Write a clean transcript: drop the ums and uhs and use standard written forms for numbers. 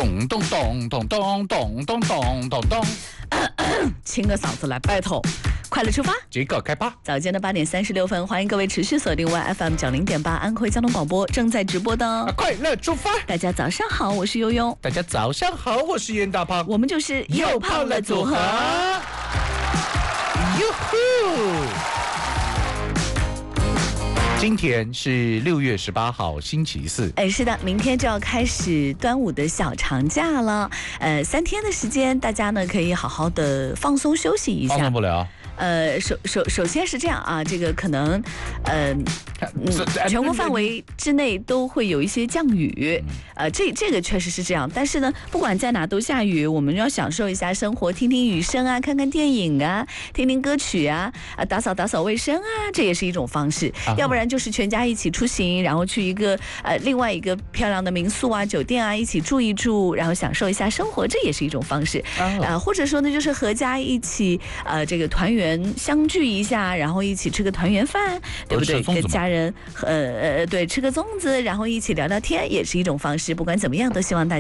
咚咚咚咚咚咚咚咚咚咚， 清个嗓子来 battle， 快乐出发， 结果开趴。 早间的8点36分，欢迎各位持续锁定 YFM90.8安徽交通广播正在直播的快乐出发。 大家早上好，我是悠悠。 大家早上好，我是袁大胖。 我们就是又胖了组合。 哟呼！今天是6月18号，星期四。 是的，明天就要开始端午的小长假了。3天的时间，大家呢可以好好的放松休息一下。 放松不了。 首先是这样啊，这个可能全国范围之内都会有一些降雨，这个确实是这样。但是呢，不管在哪都下雨，我们要享受一下生活，听听雨声啊，看看电影啊，听听歌曲啊，打扫卫生啊，这也是一种方式。要不然就是全家一起出行，然后去一个另外一个漂亮的民宿啊、酒店啊，一起住一住，然后享受一下生活，这也是一种方式。或者说呢，就是合家一起这个团圆相聚一下，然后一起吃个团圆饭，对不对？跟家人对吃个粽子，然后一起聊聊天，也是一种方式。不管怎么样，都希望大家